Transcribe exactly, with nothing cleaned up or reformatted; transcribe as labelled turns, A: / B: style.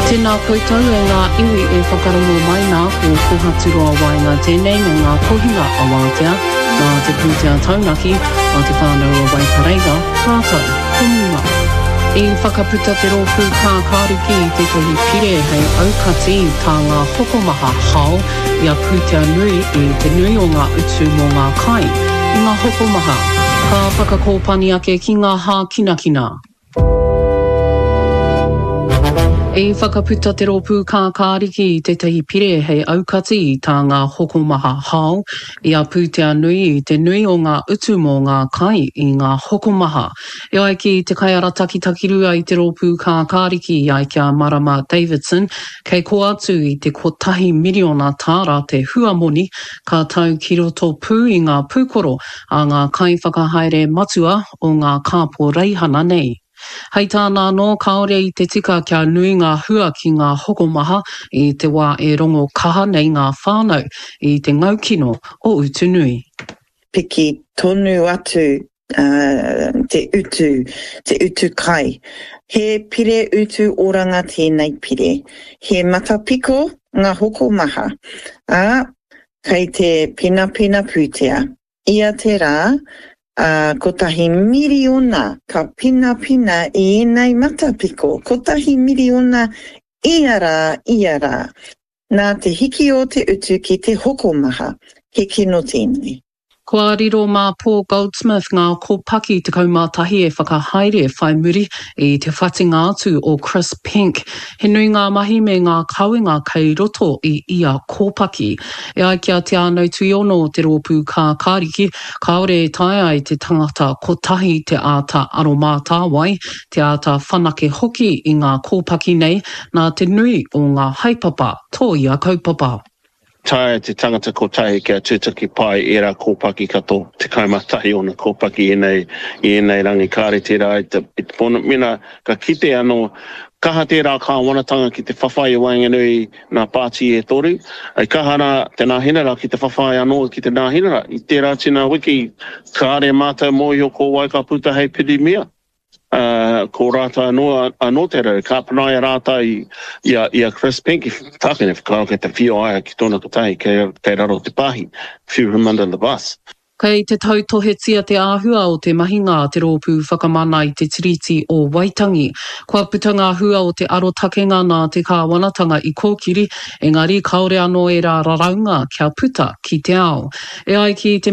A: Tēnā koutou e ngā iwi e whakarongo mai nā ko kohaturo wai ngā tēnei me ngā kohinga a Wātea, nā te pūtea taunaki, nā te whānau a Waipareiga, tātou, kumunga. I whakaputa te rōpū kā kāriki i te tohi pire hei aukati tā ngā hokomaha hao i a pūtea nui i te nui o ngā utu mō ngā kai. I ngā hokomaha, ka whakakōpani ake ki ngā hā kinakina. E whakaputa te rōpū kā kāriki i te tahi pire hei aukati i tā ngā hokomaha hao i a pūtea nui i te nui o ngā utu mō ngā kai i ngā hokomaha. E ai ki te kaiara takitakirua i te rōpū kā kāriki i ai kia Marama Davidson, kei ko atu i te kotahi miliona tāra te huamoni ka tau ki roto pū i ngā pūkoro a ngā kai whakahaere matua o ngā kāpō reihana nei. Hei tāna no kaore i te tika kia nui ngā hua ki ngā hokomaha i te wā e rongo kaha nei ngā whānau i te ngaukino o utu nui.
B: Piki tonu atu uh, te utu, te utu kai. He pire utu oranga tēnei pire. He matapiko ngā hokomaha. A, kei te pina pina pūtea. Ia te rā, Uh, ko tahi miriona ka pina pina i enei matapiko. Ko tahi miriona iara iara. Nā te hiki o te utu ki te hokomaha. He kino tēnei.
A: Kua riro mā Paul Goldsmith ngā kōpaki te kaumātahi e whakahaere whai muri i te whatinga atu o Chris Pink. He nui ngā mahi me ngā kauinga kei roto i ia kōpaki. E ai kia te anau tuiono te rōpū kā kāriki, kaore e tae ai te tangata kotahi te āta aromāta wai, te āta whanake hoki i ngā kōpaki nei, nā te nui o ngā haipapa tō ia kaupapa.
C: Tae te tangata ko tahi kia tūtaki pai e rā kōpaki kato, te kaumatahi o na kōpaki i nei, i nei rangi kāre te rā, i te pona mina ka kite anō, kaha te rā kā wanatanga ki te whawhai o Waenganui nā pāti e toru, ai kaha rā te nāhinara ki te whawhai anō ki te nāhinara, i te rā tina wiki, kāre mātou mōi o ko waika puta hei piri mea. Uh, ko rāta anō, anō te rau, ka panaia rāta i, i, a, i a Chris Pink, i tākene whakaro ke te whio aia ki tōna kotahi, kei, kei raro te pahi, threw him under the bus.
A: Kei te tautohetia te āhua o te mahinga te rōpū whakamana i te tiriti o Waitangi. Kua puta ngā hua o te arotakenga nā te kāwanatanga i kōkiri, engari kaore anō e rā raraunga kia puta ki te ao. E ai ki te